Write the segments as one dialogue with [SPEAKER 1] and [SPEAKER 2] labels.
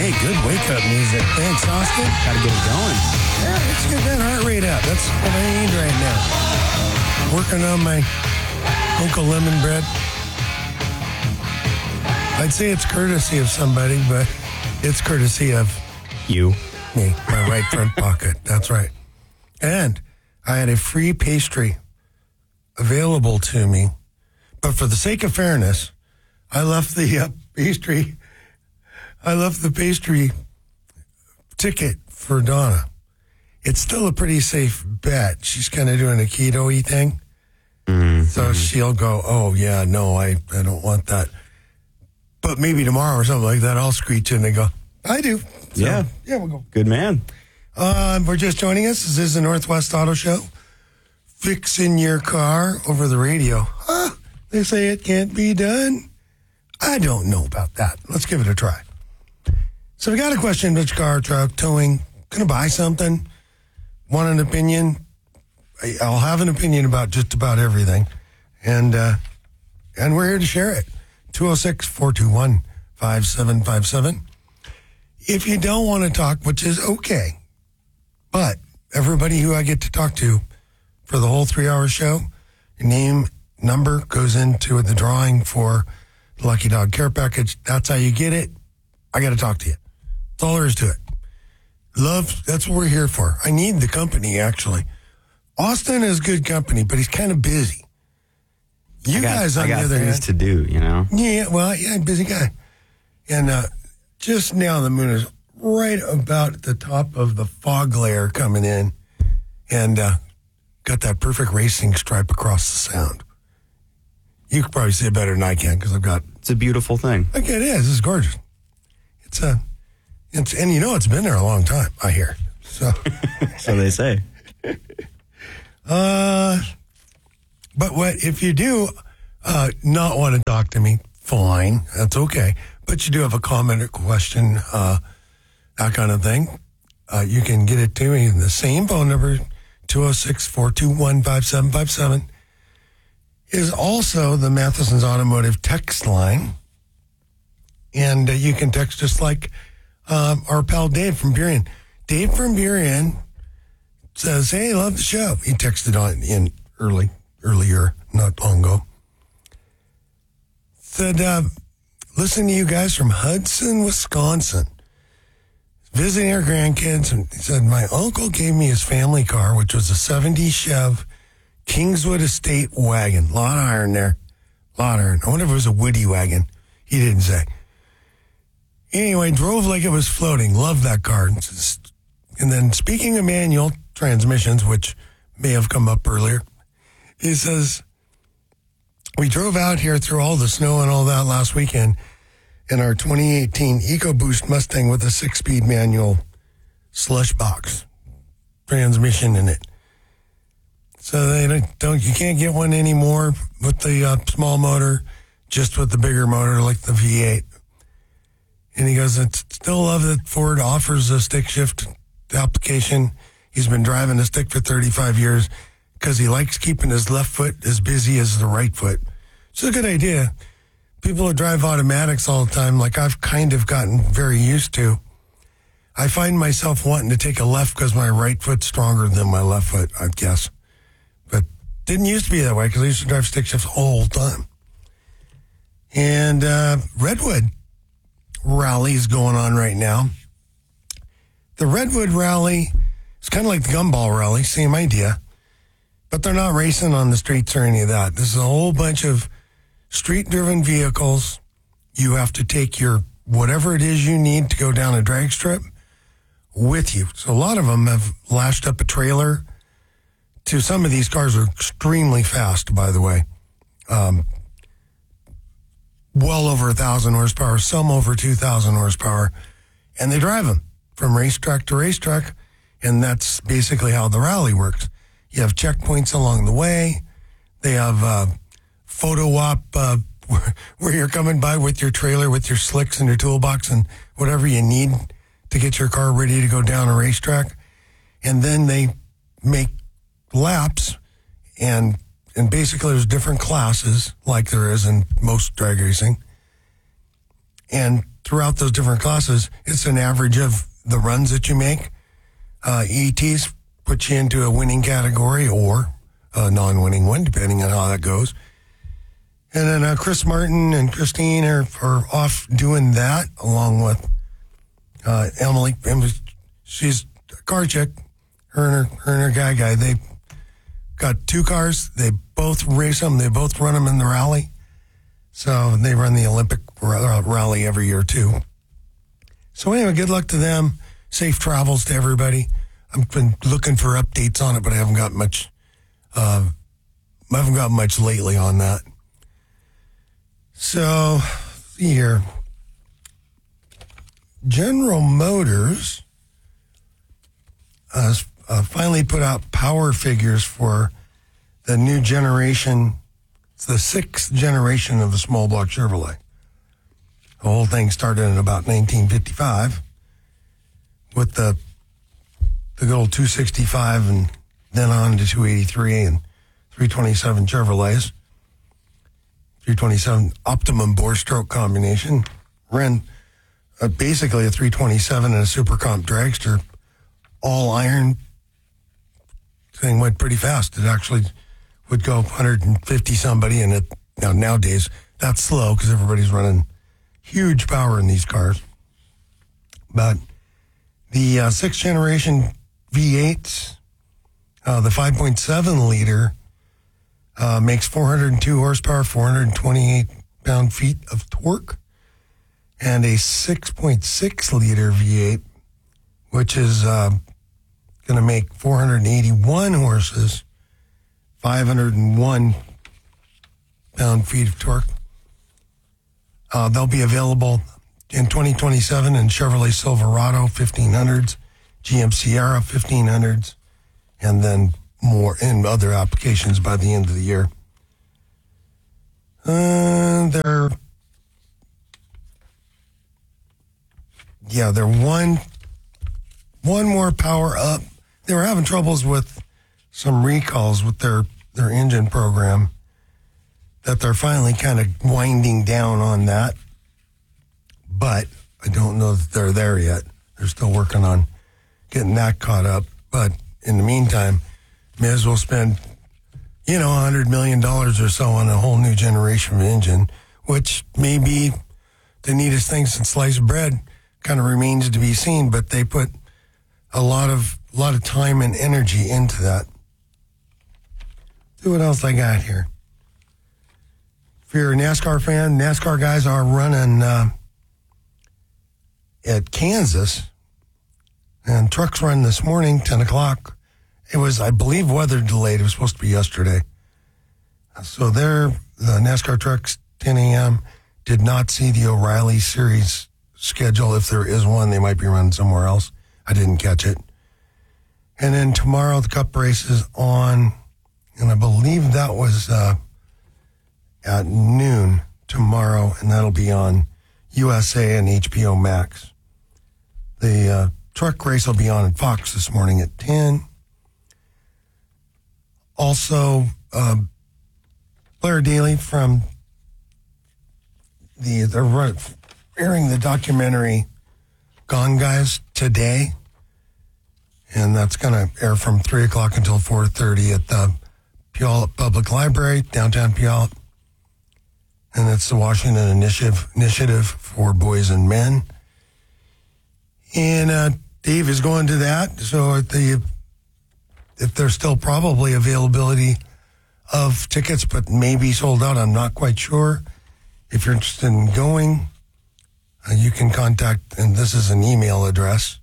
[SPEAKER 1] Hey, good wake-up music. Thanks, Austin.
[SPEAKER 2] Gotta get it going.
[SPEAKER 1] Yeah, let's get that heart rate up. That's what I need right now. Working on my Uncle Lemon bread. I'd say it's courtesy of somebody, but it's courtesy of
[SPEAKER 2] You.
[SPEAKER 1] me, my right front pocket. That's right. And I had a free pastry available to me. But for the sake of fairness, I left the pastry ticket for Donna. It's still a pretty safe bet. She's kind of doing a keto-y thing. So she'll go, oh, yeah, no, I don't want that. But maybe tomorrow or something like that, I'll screech in and go, I do. So,
[SPEAKER 2] Yeah,
[SPEAKER 1] we'll go.
[SPEAKER 2] good man.
[SPEAKER 1] We're just joining us. This is the Northwest Auto Show. Fixing your car over the radio. Huh? They say it can't be done. I don't know about that. Let's give it a try. So we got a question, which car, truck, towing, going to buy something, want an opinion? I'll have an opinion about just about everything. And we're here to share it. 206-421-5757. If you don't want to talk, which is okay, but everybody who I get to talk to for the whole 3-hour show, your name, number goes into the drawing for the Lucky Dog Care Package. That's how you get it. I got to talk to you. That's all there is to it. Love, that's what we're here for. I need the company, actually. Austin is good company, but he's kind of busy. You guys, on the other hand,
[SPEAKER 2] things to do, you know?
[SPEAKER 1] Yeah, well, yeah, I'm a busy guy. And just now the moon is right about at the top of the fog layer coming in and got that perfect racing stripe across the sound. You could probably see it better than I can because I've got...
[SPEAKER 2] It's a beautiful thing.
[SPEAKER 1] Okay, it is. It's gorgeous. It's and you know it's been there a long time, I hear. So,
[SPEAKER 2] So they say.
[SPEAKER 1] But what if you do not want to talk to me? Fine, that's okay. But you do have a comment or question, that kind of thing. You can get it to me in the same phone number, 206-421-5757. Is also the Matheson's Automotive text line. And you can text just like our pal Dave from Burien. Dave from Burien says, hey, love the show. He texted on in earlier, not long ago. Said, listen to you guys from Hudson, Wisconsin. Visiting our grandkids. And he said, my uncle gave me his family car, which was a 70 Chev Kingswood Estate wagon. A lot of iron there. A lot of iron. I wonder if it was a Woody wagon. He didn't say. Anyway, drove like it was floating. Loved that car. And then speaking of manual transmissions, which may have come up earlier, he says, we drove out here through all the snow and all that last weekend in our 2018 EcoBoost Mustang with a 6-speed manual slush box transmission in it. So they you can't get one anymore with the small motor, just with the bigger motor like the V8. And he goes, I still love that Ford offers a stick shift application. He's been driving a stick for 35 years because he likes keeping his left foot as busy as the right foot. It's a good idea. People who drive automatics all the time, like I've kind of gotten very used to, I find myself wanting to take a left because my right foot's stronger than my left foot, I guess. But didn't used to be that way because I used to drive stick shifts all the time. And Redwood Rally is going on right now. The Redwood Rally is kind of like the Gumball Rally, same idea. But they're not racing on the streets or any of that. This is a whole bunch of street-driven vehicles. You have to take your whatever it is you need to go down a drag strip with you. So a lot of them have lashed up a trailer. To some of these cars are extremely fast, by the way. Well over 1,000 horsepower, some over 2,000 horsepower. And they drive them from racetrack to racetrack. And that's basically how the rally works. You have checkpoints along the way. They have photo op where you're coming by with your trailer, with your slicks and your toolbox and whatever you need to get your car ready to go down a racetrack. And then they make laps, and basically there's different classes like there is in most drag racing. And throughout those different classes, it's an average of the runs that you make. ETs put you into a winning category or a non-winning one, depending on how that goes. And then Chris Martin and Christine are off doing that, along with Emily. She's a car chick. Her and her guy. They got 2 cars. They both race them. They both run them in the rally. So they run the Olympic rally every year, too. So anyway, good luck to them. Safe travels to everybody. I've been looking for updates on it, but I haven't got much. Lately on that. So, see here. General Motors finally put out power figures for the new generation. It's the 6th generation of the small block Chevrolet. The whole thing started in about 1955 with the good old 265 and then on to 283 and 327 Chevrolets. 327 optimum bore-stroke combination. Ran basically a 327 and a Super Comp dragster. All iron. Thing went pretty fast. It actually would go 150 somebody, and nowadays that's slow because everybody's running huge power in these cars. But the 6th generation V8s, the 5.7 liter, makes 402 horsepower, 428 pound-feet of torque, and a 6.6 liter V8, which is going to make 481 horses, 501 pound-feet of torque. They'll be available in 2027 in Chevrolet Silverado 1500s, GM Sierra 1500s, and then more in other applications by the end of the year. They're one more power up. They were having troubles with some recalls with their engine program, that they're finally kind of winding down on that. But I don't know that they're there yet. They're still working on getting that caught up. But in the meantime, may as well spend, $100 million or so on a whole new generation of engine, which may be the neatest thing since sliced bread. Kind of remains to be seen, but they put a lot of time and energy into that. See what else I got here. If you're a NASCAR fan, NASCAR guys are running at Kansas, and trucks run this morning, 10 o'clock. It was, I believe, weather delayed. It was supposed to be yesterday. So the NASCAR trucks, 10 a.m., did not see the O'Reilly Series schedule. If there is one, they might be running somewhere else. I didn't catch it. And then tomorrow, the Cup race is on, and I believe that was at noon tomorrow, and that'll be on USA and HBO Max. The truck race will be on at Fox this morning at 10. Also, Blair Daly from they're airing the documentary Gone Guys today, and that's going to air from 3 o'clock until 4:30 at the Puyallup Public Library, downtown Puyallup. And it's the Washington Initiative for Boys and Men. And Dave is going to that, so if there's still probably availability of tickets, but maybe sold out, I'm not quite sure. If you're interested in going, you can contact, and this is an email address,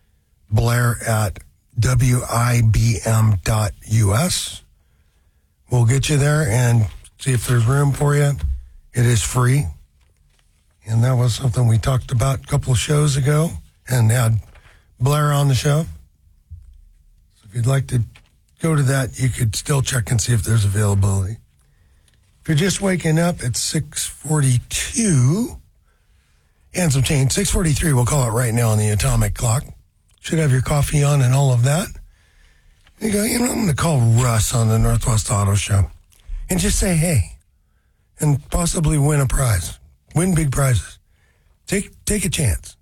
[SPEAKER 1] blair@wibm.us. We'll get you there and see if there's room for you. It is free. And that was something we talked about a couple of shows ago and had Blair on the show. So if you'd like to go to that, you could still check and see if there's availability. If you're just waking up, it's 6:42 and some change. 6:43, we'll call it right now on the atomic clock. Should have your coffee on and all of that. You go, I'm going to call Russ on the Northwest Auto Show and just say, hey, and possibly win a prize. Win big prizes. Take a chance.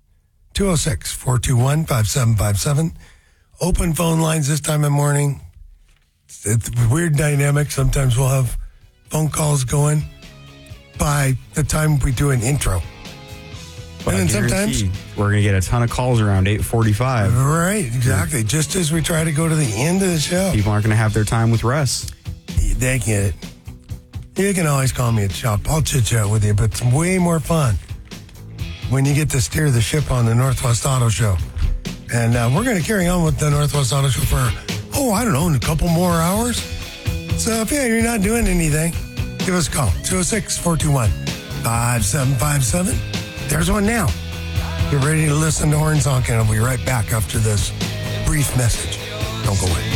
[SPEAKER 1] 206-421-5757. Open phone lines this time of morning. It's a weird dynamic. Sometimes we'll have phone calls going by the time we do an intro.
[SPEAKER 2] But
[SPEAKER 1] and then sometimes
[SPEAKER 2] we're going to get a ton of calls around 8:45.
[SPEAKER 1] Right, exactly. Just as we try to go to the end of the show.
[SPEAKER 2] People aren't going to have their time with Russ.
[SPEAKER 1] They get it. You can always call me at shop. I'll chit-chat with you, but it's way more fun when you get to steer the ship on the Northwest Auto Show. And we're going to carry on with the Northwest Auto Show for, I don't know, in a couple more hours. So if you're not doing anything, give us a call. 206-421-5757. There's one now. Get ready to listen to Horns Honking. I'll be right back after this brief message. Don't go away.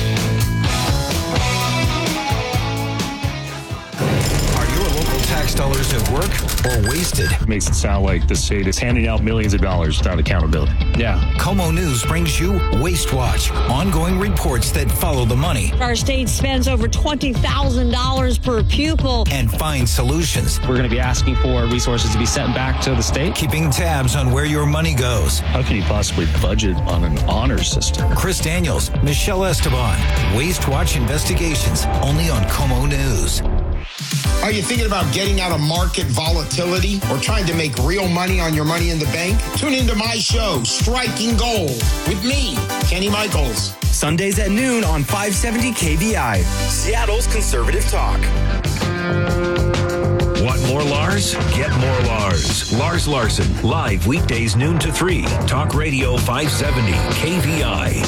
[SPEAKER 3] Tax dollars at work or wasted?
[SPEAKER 4] Makes it sound like the state is handing out millions of dollars without accountability. Yeah.
[SPEAKER 3] KOMO News brings you Waste Watch, ongoing reports that follow the money.
[SPEAKER 5] Our state spends over $20,000 per pupil.
[SPEAKER 3] And find solutions.
[SPEAKER 6] We're going to be asking for resources to be sent back to the state.
[SPEAKER 3] Keeping tabs on where your money goes.
[SPEAKER 4] How can you possibly budget on an honor system?
[SPEAKER 3] Chris Daniels, Michelle Esteban. Waste Watch Investigations, only on KOMO News.
[SPEAKER 7] Are you thinking about getting out of market volatility or trying to make real money on your money in the bank? Tune into my show, Striking Gold, with me, Kenny Michaels.
[SPEAKER 8] Sundays at noon on 570 KVI, Seattle's conservative talk.
[SPEAKER 9] Want more Lars? Get more Lars. Lars Larson, live weekdays noon to 3. Talk Radio 570 KVI.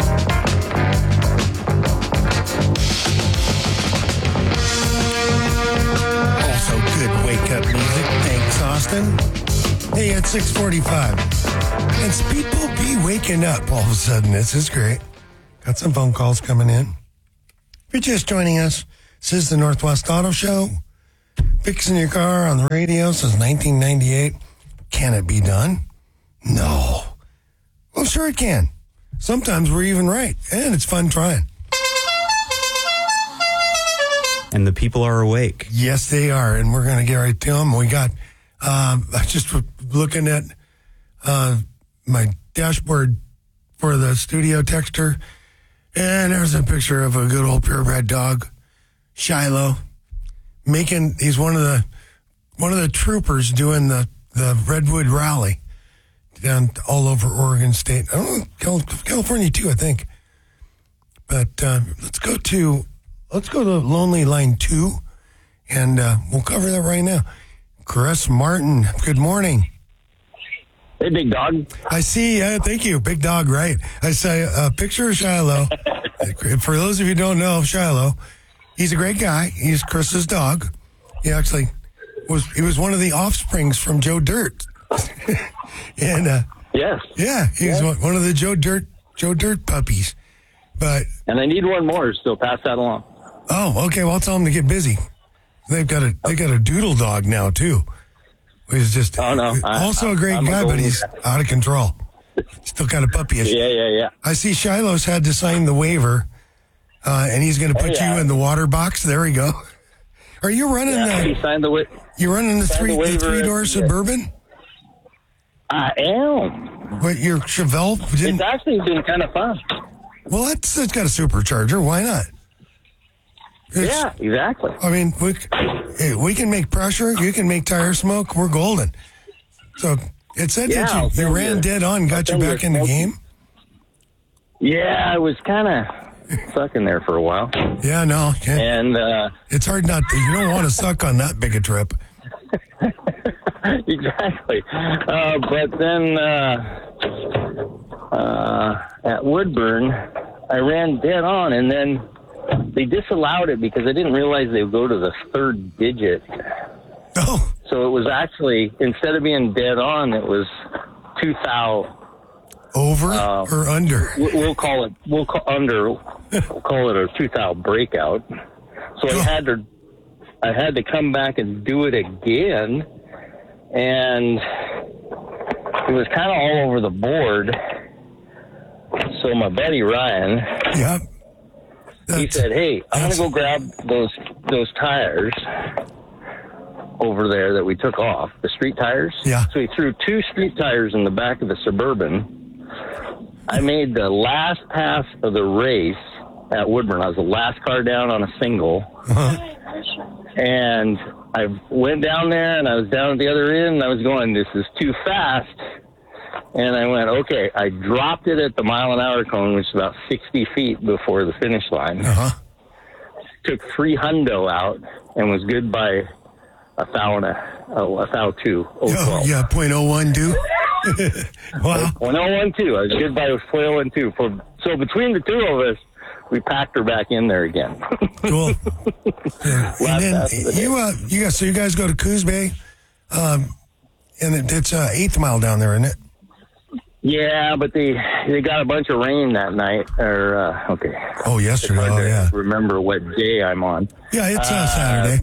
[SPEAKER 1] Good wake-up music. Thanks, Austin. Hey, at 6:45. And people be waking up all of a sudden. This is great. Got some phone calls coming in. If you're just joining us, this is the Northwest Auto Show. Fixing your car on the radio since 1998. Can it be done? No. Well, sure it can. Sometimes we're even right. And it's fun trying.
[SPEAKER 2] And the people are awake.
[SPEAKER 1] Yes, they are. And we're going to get right to them. We got, I just looking at my dashboard for the studio texter, and there's a picture of a good old purebred dog, Shiloh, he's one of the troopers doing the Redwood Rally down all over Oregon State. I don't know, California too, I think. But let's go to Lonely Line 2, and we'll cover that right now. Chris Martin, good morning.
[SPEAKER 10] Hey, Big Dog.
[SPEAKER 1] I see, thank you, Big Dog, right. I say a picture of Shiloh. For those of you who don't know Shiloh, he's a great guy. He's Chris's dog. He actually was one of the offsprings from Joe Dirt. And
[SPEAKER 10] yes.
[SPEAKER 1] Yeah, he's one of the Joe Dirt puppies.
[SPEAKER 10] And I need one more, so pass that along.
[SPEAKER 1] Oh, okay. Well, I'll tell them to get busy. They got a doodle dog now too. He's just also a great guy, but he's out of control. Still kind of puppyish.
[SPEAKER 10] Yeah.
[SPEAKER 1] I see Shiloh's had to sign the waiver, and he's going to put you in the water box. There we go. Are you running
[SPEAKER 10] he signed the
[SPEAKER 1] You running the three-door Suburban?
[SPEAKER 10] I am.
[SPEAKER 1] But your Chevelle didn't.
[SPEAKER 10] It's actually been kind of fun.
[SPEAKER 1] Well, it's got a supercharger. Why not?
[SPEAKER 10] Yeah, exactly.
[SPEAKER 1] I mean, we can make pressure. You can make tire smoke. We're golden. So it said that you ran dead on, got you back in the game.
[SPEAKER 10] Yeah, I was kind of stuck in there for a while.
[SPEAKER 1] Yeah, no.
[SPEAKER 10] And
[SPEAKER 1] it's hard not to. You don't want to suck on that big a trip.
[SPEAKER 10] Exactly. But then at Woodburn, I ran dead on, and then they disallowed it because I didn't realize they would go to the third digit.
[SPEAKER 1] Oh.
[SPEAKER 10] So it was actually, instead of being dead on, it was 2 thou.
[SPEAKER 1] Over or under?
[SPEAKER 10] We'll call it under. We'll call it a 2 thou breakout. So I had to come back and do it again, and it was kind of all over the board. So my buddy Ryan, he said, "Hey, I'm going to go grab those tires." over there that we took off, the street tires.
[SPEAKER 1] Yeah.
[SPEAKER 10] So he threw 2 street tires in the back of the Suburban. I made the last pass of the race at Woodburn. I was the last car down on a single. And I went down there, and I was down at the other end, and I was going, this is too fast. And I went, okay. I dropped it at the mile-an-hour cone, which is about 60 feet before the finish line. Took 3 hundo out and was good by a thou 2.
[SPEAKER 1] Oh, yeah, .01 do. Wow.
[SPEAKER 10] 0.012. I was good by 0.012. So between the two of us, we packed her back in there again.
[SPEAKER 1] Cool. Yeah. And then you guys go to Coos Bay, and it's 8th mile down there, isn't it?
[SPEAKER 10] Yeah, but they got a bunch of rain that night.
[SPEAKER 1] Oh, yesterday. Oh, yeah.
[SPEAKER 10] Remember what day I'm on?
[SPEAKER 1] Yeah, it's Saturday.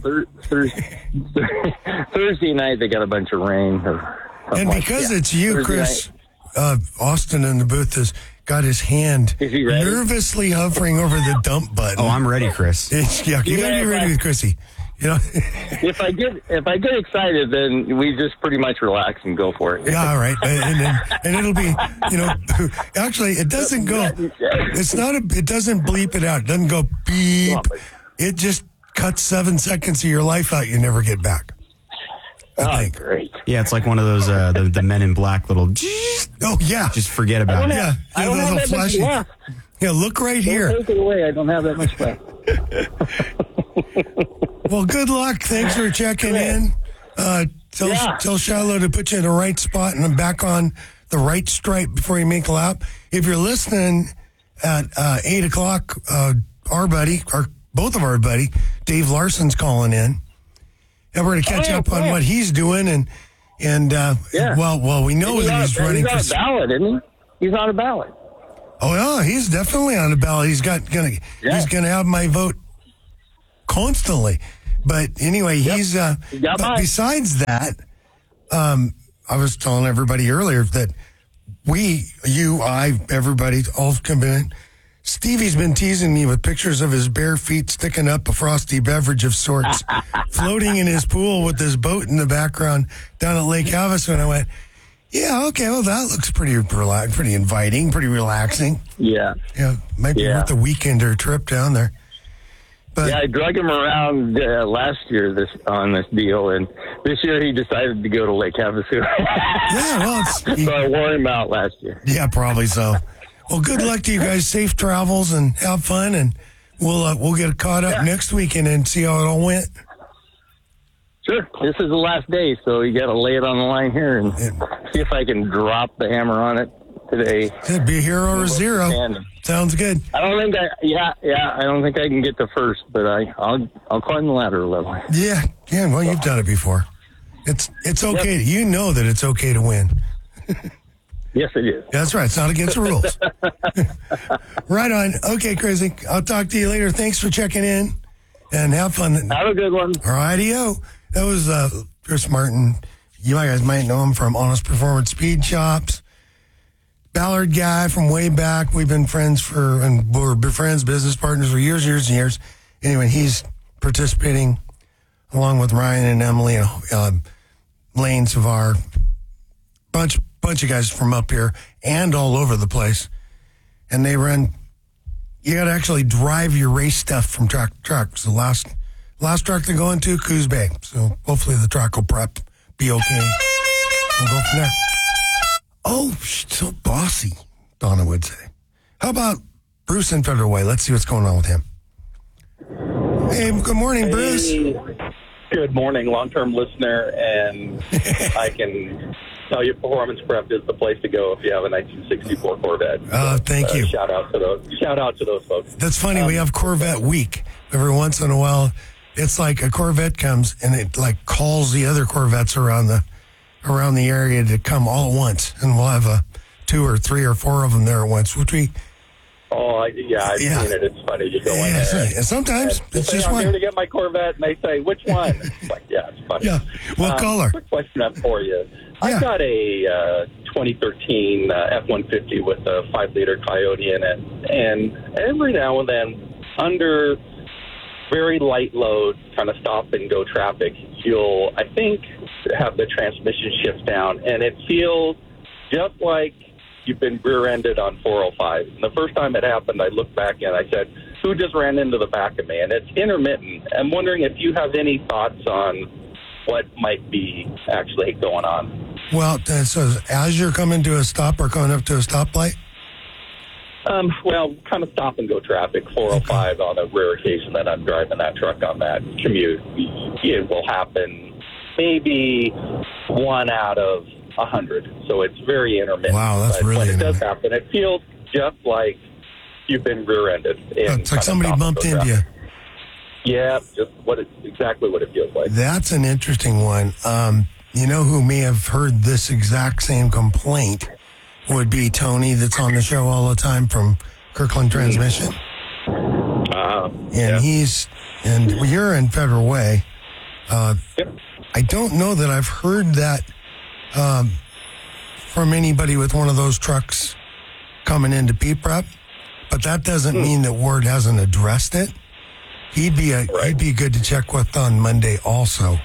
[SPEAKER 10] Thursday night they got a bunch of rain.
[SPEAKER 1] And because it's you, Chris, Austin in the booth has got his hand nervously hovering over the dump button.
[SPEAKER 2] Oh, I'm ready, Chris.
[SPEAKER 1] You got to be ready with Chrissy. You know,
[SPEAKER 10] if I get excited, then we just pretty much relax and go for it.
[SPEAKER 1] Yeah, all right, and it'll be, actually it doesn't go. It's not it doesn't bleep it out. It doesn't go beep. It just cuts 7 seconds of your life out. You never get back. I think.
[SPEAKER 10] Great.
[SPEAKER 2] Yeah, it's like one of those the Men in Black little.
[SPEAKER 1] Oh yeah,
[SPEAKER 2] just forget about it.
[SPEAKER 10] I don't have that much left.
[SPEAKER 1] Yeah, look right here.
[SPEAKER 10] Don't take it away. I don't have that much left.
[SPEAKER 1] Well, good luck. Thanks for checking in. Tell Shiloh to put you in the right spot and back on the right stripe before you make a lap. If you're listening at 8 o'clock, both of our buddy, Dave Larson's calling in. And we're going to catch up on what he's doing. And well, we know that he's running.
[SPEAKER 10] He's on a ballot, isn't he? He's on a ballot.
[SPEAKER 1] Oh, yeah, he's definitely on the ballot. He's going to have my vote constantly. But anyway, but besides that, I was telling everybody earlier that everybody, all come in. Stevie's been teasing me with pictures of his bare feet sticking up a frosty beverage of sorts, floating in his pool with his boat in the background down at Lake Havasu. And I went, yeah, okay, well, that looks pretty inviting, pretty relaxing.
[SPEAKER 10] Yeah.
[SPEAKER 1] Yeah, might be worth a weekender trip down there. But,
[SPEAKER 10] I drug him around last year on this deal, and this year he decided to go to Lake Havasu.
[SPEAKER 1] Yeah, well,
[SPEAKER 10] so I wore him out last year.
[SPEAKER 1] Yeah, probably so. Well, good luck to you guys. Safe travels and have fun, and we'll get caught up next weekend and see how it all went.
[SPEAKER 10] Sure. This is the last day, so you got to lay it on the line here and see if I can drop the hammer on it today.
[SPEAKER 1] It'd be a hero or zero. Sounds good.
[SPEAKER 10] I don't think I don't think I can get to first, but I'll climb the ladder a little.
[SPEAKER 1] Yeah. Well, you've done it before. It's okay. You know that it's okay to win.
[SPEAKER 10] Yes, it is.
[SPEAKER 1] That's right. It's not against the rules. Right on. Okay, Crazy. I'll talk to you later. Thanks for checking in, and have fun.
[SPEAKER 10] Have a good one.
[SPEAKER 1] Righty-o. That was Chris Martin. You guys might know him from Honest Performance Speed Shops. Ballard guy from way back. We've been friends we're business partners for years and years. Anyway, he's participating along with Ryan and Emily and Lane Savar. Bunch of guys from up here and all over the place. And they run, you got to actually drive your race stuff from truck to truck. So last truck they're going to, Coos Bay. So hopefully the truck will be okay. We'll go from there. Oh, so bossy, Donna would say. How about Bruce in Federal Way? Let's see what's going on with him. Hey, good morning, Bruce.
[SPEAKER 11] Good morning, long-term listener, and I can tell you Performance Prep is the place to go if you have a 1964 Corvette.
[SPEAKER 1] Thank you.
[SPEAKER 11] Shout out to those folks. That's
[SPEAKER 1] funny. We have Corvette Week every once in a while. It's like a Corvette comes and it like calls the other Corvettes around the area to come all at once, and we'll have 2 or 3 or 4 of them there at once. Which we.
[SPEAKER 11] I've seen it. It's funny. You go in there.
[SPEAKER 1] And sometimes it's just
[SPEAKER 11] I'm
[SPEAKER 1] one.
[SPEAKER 11] here to get my Corvette, and they say, which one? It's like, it's funny.
[SPEAKER 1] Yeah. What color?
[SPEAKER 11] Quick question up for you. I've got a 2013 F-150 with a 5-liter Coyote in it, and every now and then, under very light load, kind of stop and go traffic, you'll, I think, have the transmission shift down, and it feels just like you've been rear-ended on 405. And the first time it happened, I looked back and I said, who just ran into the back of me? And it's intermittent. I'm wondering if you have any thoughts on what might be actually going on.
[SPEAKER 1] Well, so as you're coming to a stop or coming up to a stoplight?
[SPEAKER 11] Well, kind of stop-and-go traffic, 405 on a rare occasion that I'm driving that truck on that commute. It will happen maybe 1 out of 100. So it's very intermittent.
[SPEAKER 1] Wow, that's
[SPEAKER 11] but
[SPEAKER 1] really
[SPEAKER 11] when it
[SPEAKER 1] intermittent.
[SPEAKER 11] does happen, it feels just like you've been rear-ended.
[SPEAKER 1] It's like somebody bumped into you.
[SPEAKER 11] Yeah, just exactly what it feels like.
[SPEAKER 1] That's an interesting one. You know who may have heard this exact same complaint would be Tony, that's on the show all the time from Kirkland Transmission. And you're in Federal Way. I don't know that I've heard that from anybody with one of those trucks coming into P-Prep, but that doesn't mean that Ward hasn't addressed it. He'd be good to check with on Monday also.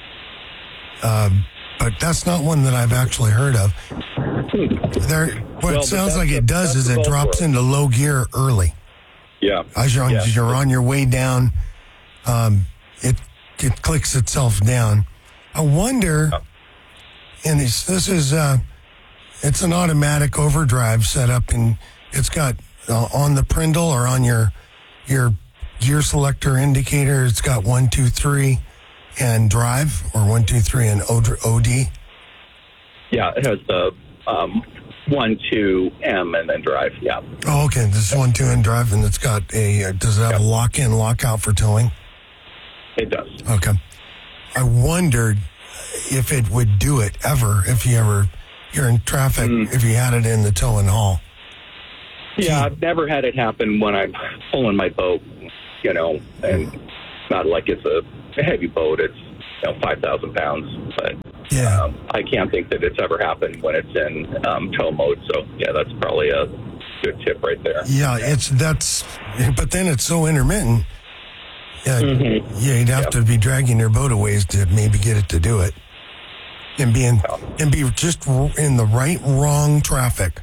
[SPEAKER 1] But that's not one that I've actually heard of. What it sounds like it does is it drops into low gear early.
[SPEAKER 11] Yeah.
[SPEAKER 1] As you're on your way down, it clicks itself down. I wonder, and this is it's an automatic overdrive setup, and it's got on the Prindle or on your gear selector indicator, it's got 1, 2, 3 and drive, or 1, 2, 3 and OD.
[SPEAKER 11] Yeah, it has the 1, 2, M, and then drive. Yeah.
[SPEAKER 1] Oh, okay. This is 1, 2 and drive, and it's got does it have a lock-in, lock-out for towing?
[SPEAKER 11] It does.
[SPEAKER 1] Okay. I wondered if it would do it ever, if you're in traffic, if you had it in the tow and haul.
[SPEAKER 11] Yeah, I've never had it happen when I'm pulling my boat, and it's not like it's a heavy boat. It's 5,000 pounds, but I can't think that it's ever happened when it's in tow mode. So yeah, that's probably a good tip right there.
[SPEAKER 1] Yeah, but then it's so intermittent. Yeah, you'd have to be dragging your boat a ways to maybe get it to do it, and be just in the wrong traffic.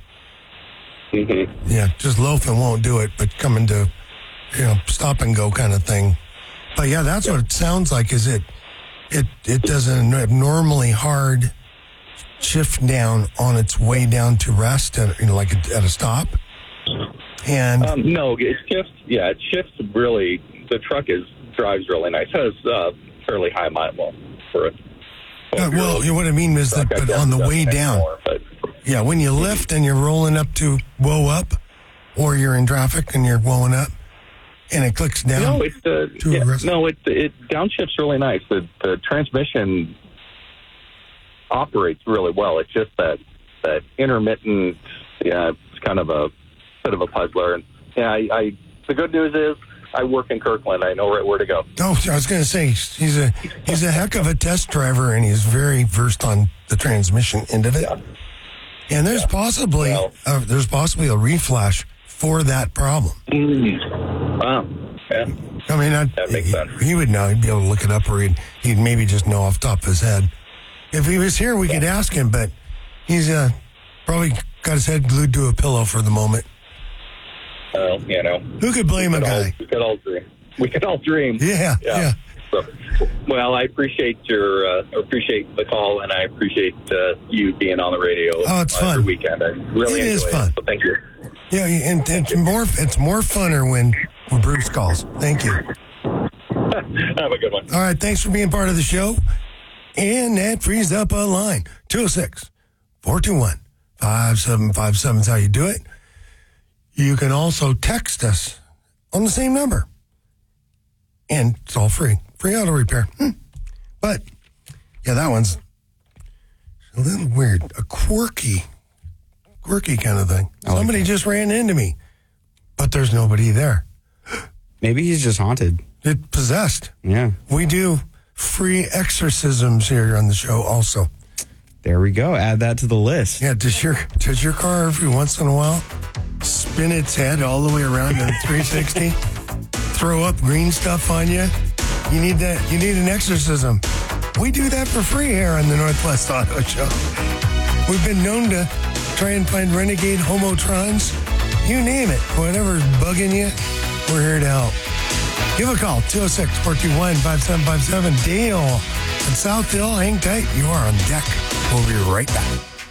[SPEAKER 1] Yeah, just loafing won't do it, but coming to stop and go kind of thing. But yeah, that's what it sounds like. Is it does an abnormally hard shift down on its way down to rest at a stop. And
[SPEAKER 11] no, it shifts. Yeah, it shifts really. The truck drives really nice. It has fairly high mile for it.
[SPEAKER 1] What I mean is that, but on the way down, when you lift and you're rolling up to woe up, or you're in traffic and you're woeing up, and it clicks down.
[SPEAKER 11] No, it downshifts really nice. The transmission operates really well. It's just that intermittent. Yeah, it's kind of a bit of a puzzler. And the good news is I work in Kirkland. I know right where to go.
[SPEAKER 1] Oh, I was going to say he's a heck of a test driver, and he's very versed on the transmission end of it. Yeah. And there's possibly a reflash for that problem.
[SPEAKER 11] Wow. Yeah.
[SPEAKER 1] I mean,
[SPEAKER 11] that makes sense.
[SPEAKER 1] He would know. He'd be able to look it up, or he'd maybe just know off the top of his head. If he was here, we could ask him, but he's probably got his head glued to a pillow for the moment.
[SPEAKER 11] Well,
[SPEAKER 1] who could blame a guy?
[SPEAKER 11] We could all dream.
[SPEAKER 1] Yeah.
[SPEAKER 11] So, well, I appreciate appreciate the call, and I appreciate you being on the radio.
[SPEAKER 1] Oh, it's fun.
[SPEAKER 11] Every weekend. I really enjoy
[SPEAKER 1] is fun.
[SPEAKER 11] it. So thank you.
[SPEAKER 1] Yeah, and it's more funner when Bruce calls. Thank you.
[SPEAKER 11] Have a good one.
[SPEAKER 1] All right, thanks for being part of the show. And that frees up a line. 206-421-5757 is how you do it. You can also text us on the same number. And it's all free. Free auto repair. But, yeah, that one's a little weird. A quirky kind of thing. Somebody just ran into me, but there's nobody there.
[SPEAKER 2] Maybe he's just haunted.
[SPEAKER 1] It's possessed.
[SPEAKER 2] Yeah.
[SPEAKER 1] We do free exorcisms here on the show also.
[SPEAKER 2] There we go. Add that to the list.
[SPEAKER 1] Yeah, does your car every once in a while spin its head all the way around in 360? Throw up green stuff on you? You need that. You need an exorcism. We do that for free here on the Northwest Auto Show. We've been known to try and find renegade Homotrons. You name it. Whatever's bugging you, we're here to help. Give a call, 206-421-5757. Dale at South Hill. Hang tight. You are on deck. We'll be right back.